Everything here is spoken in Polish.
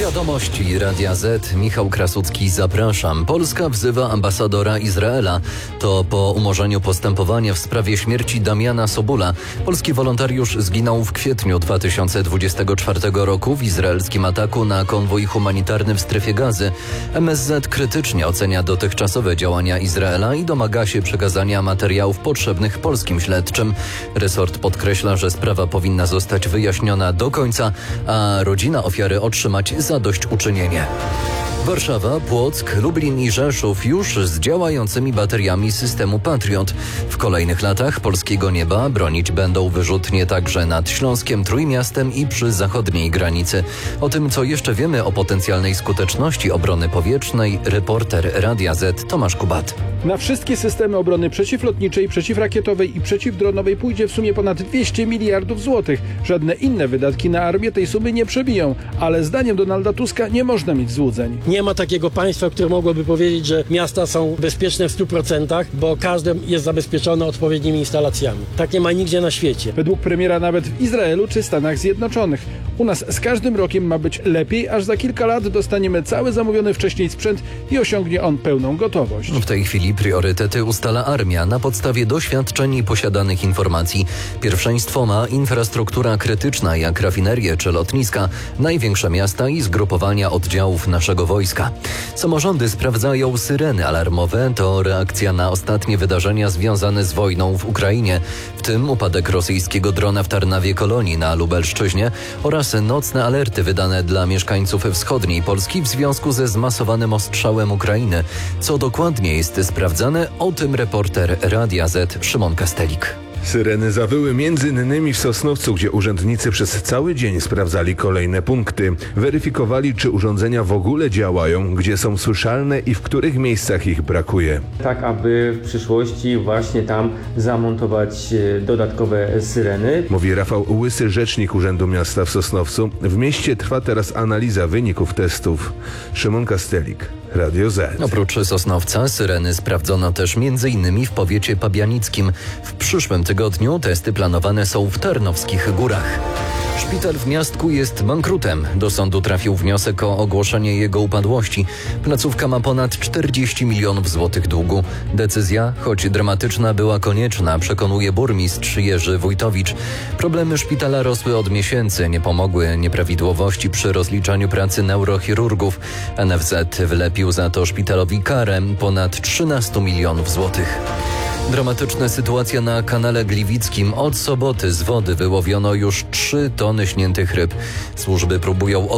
Wiadomości Radia Z. Michał Krasucki, zapraszam. Polska wzywa ambasadora Izraela. To po umorzeniu postępowania w sprawie śmierci Damiana Sobula. Polski wolontariusz zginął w kwietniu 2024 roku w izraelskim ataku na konwój humanitarny w strefie Gazy. MSZ krytycznie ocenia dotychczasowe działania Izraela i domaga się przekazania materiałów potrzebnych polskim śledczym. Resort podkreśla, że sprawa powinna zostać wyjaśniona do końca, a rodzina ofiary otrzymać zadośćuczynienie. Warszawa, Płock, Lublin i Rzeszów już z działającymi bateriami systemu Patriot. W kolejnych latach polskiego nieba bronić będą wyrzutnie także nad Śląskiem, Trójmiastem i przy zachodniej granicy. O tym, co jeszcze wiemy o potencjalnej skuteczności obrony powietrznej, reporter Radia Z Tomasz Kubat. Na wszystkie systemy obrony przeciwlotniczej, przeciwrakietowej i przeciwdronowej pójdzie w sumie ponad 200 miliardów złotych. Żadne inne wydatki na armię tej sumy nie przebiją, ale zdaniem Donalda Tuska nie można mieć złudzeń. Nie ma takiego państwa, które mogłoby powiedzieć, że miasta są bezpieczne w 100%, bo każde jest zabezpieczone odpowiednimi instalacjami. Tak nie ma nigdzie na świecie. Według premiera nawet w Izraelu czy Stanach Zjednoczonych. U nas z każdym rokiem ma być lepiej, aż za kilka lat dostaniemy cały zamówiony wcześniej sprzęt i osiągnie on pełną gotowość. W tej chwili priorytety ustala armia na podstawie doświadczeń i posiadanych informacji. Pierwszeństwo ma infrastruktura krytyczna jak rafinerie czy lotniska, największe miasta i zgrupowania oddziałów naszego wojska. Samorządy sprawdzają syreny alarmowe. To reakcja na ostatnie wydarzenia związane z wojną w Ukrainie, w tym upadek rosyjskiego drona w Tarnawie Kolonii na Lubelszczyźnie oraz nocne alerty wydane dla mieszkańców wschodniej Polski w związku ze zmasowanym ostrzałem Ukrainy. Co dokładnie jest sprawdzane, o tym reporter Radia Z Szymon Kastelik. Syreny zawyły m.in. w Sosnowcu, gdzie urzędnicy przez cały dzień sprawdzali kolejne punkty. Weryfikowali, czy urządzenia w ogóle działają, gdzie są słyszalne i w których miejscach ich brakuje. Tak, aby w przyszłości właśnie tam zamontować dodatkowe syreny. Mówi Rafał Łysy, rzecznik Urzędu Miasta w Sosnowcu. W mieście trwa teraz analiza wyników testów. Szymon Kastelik, Radio Z. Oprócz Sosnowca syreny sprawdzono też m.in. w powiecie pabianickim. W przyszłym tygodniu testy planowane są w Tarnowskich Górach. Szpital w Miastku jest bankrutem. Do sądu trafił wniosek o ogłoszenie jego upadłości. Placówka ma ponad 40 milionów złotych długu. Decyzja, choć dramatyczna, była konieczna, przekonuje burmistrz Jerzy Wójtowicz. Problemy szpitala rosły od miesięcy. Nie pomogły nieprawidłowości przy rozliczaniu pracy neurochirurgów. NFZ wylepił za to szpitalowi karę ponad 13 milionów złotych. Dramatyczna sytuacja na kanale Gliwickim. Od soboty z wody wyłowiono już 3 tony śniętych ryb. Służby próbują